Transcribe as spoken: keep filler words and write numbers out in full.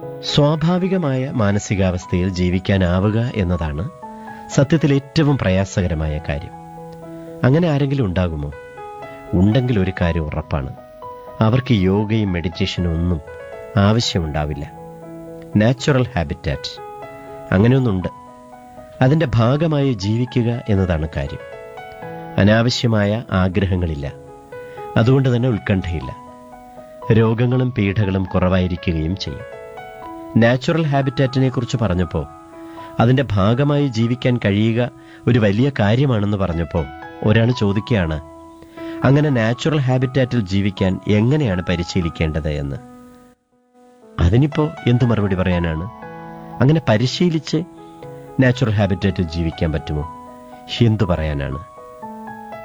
സ്വാഭാവികമായ മാനസികാവസ്ഥയിൽ ജീവിക്കാനാവുക എന്നതാണ് സത്യത്തിൽ ഏറ്റവും പ്രയാസകരമായ കാര്യം. അങ്ങനെ ആരെങ്കിലും ഉണ്ടാകുമോ? ഉണ്ടെങ്കിൽ ഒരു കാര്യം ഉറപ്പാണ്, അവർക്ക് യോഗയും മെഡിറ്റേഷനും ഒന്നും ആവശ്യമുണ്ടാവില്ല. Natural habitat അങ്ങനെയൊന്നുണ്ട്. അതിൻ്റെ ഭാഗമായി ജീവിക്കുക എന്നതാണ് കാര്യം. അനാവശ്യമായ ആഗ്രഹങ്ങളില്ല, അതുകൊണ്ട് തന്നെ ഉത്കണ്ഠയില്ല. രോഗങ്ങളും പീഡകളും കുറവായിരിക്കുകയും ചെയ്യും. നാച്ചുറൽ ഹാബിറ്റാറ്റിനെ കുറിച്ച് പറഞ്ഞപ്പോൾ, അതിൻ്റെ ഭാഗമായി ജീവിക്കാൻ കഴിയുക ഒരു വലിയ കാര്യമാണെന്ന് പറഞ്ഞപ്പോൾ ഒരാൾ ചോദിക്കുകയാണ്, അങ്ങനെ നാച്ചുറൽ ഹാബിറ്റാറ്റിൽ ജീവിക്കാൻ എങ്ങനെയാണ് പരിശീലിക്കേണ്ടത് എന്ന്. അതിനിപ്പോൾ എന്തു മറുപടി പറയാനാണ്? അങ്ങനെ പരിശീലിച്ച് നാച്ചുറൽ ഹാബിറ്റാറ്റിൽ ജീവിക്കാൻ പറ്റുമോ? എന്തു പറയാനാണ്?